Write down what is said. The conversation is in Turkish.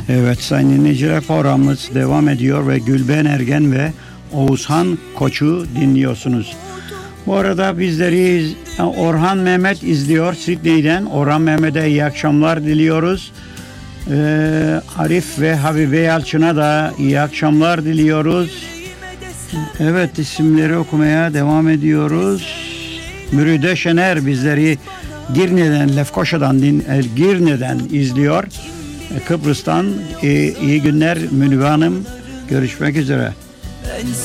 Evet sayın dinleyiciler, programımız devam ediyor ve Gülben Ergen ve Oğuzhan Koç'u dinliyorsunuz. Bu arada bizleri Orhan Mehmet izliyor Sydney'den. Orhan Mehmet'e iyi akşamlar diliyoruz. Arif ve Habibe Yalçın'a da iyi akşamlar diliyoruz. Evet, isimleri okumaya devam ediyoruz. Müride Şener bizleri Girne'den, Lefkoşa'dan, Girne'den izliyor. Kıbrıs'tan iyi günler Münve Hanım. Görüşmek üzere.